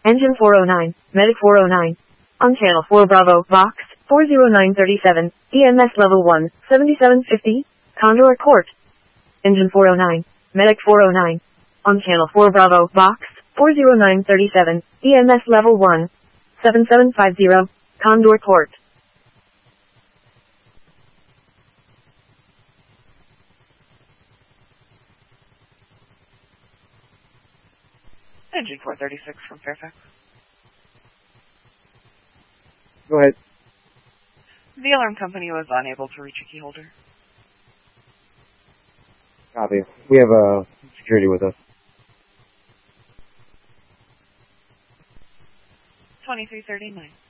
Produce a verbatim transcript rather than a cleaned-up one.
Engine four oh nine, Medic four oh nine. On channel four Bravo, Vox, four oh nine thirty-seven, E M S level one, seventy-seven fifty, Condor Court. Engine four oh nine, Medic four oh nine. On channel four Bravo, Vox, four oh nine thirty-seven, E M S level one, seventy-seven fifty, Condor Court. Engine four thirty-six from Fairfax. Go ahead. The alarm company was unable to reach a key holder. Copy. We have uh, security with us. twenty-three thirty-nine.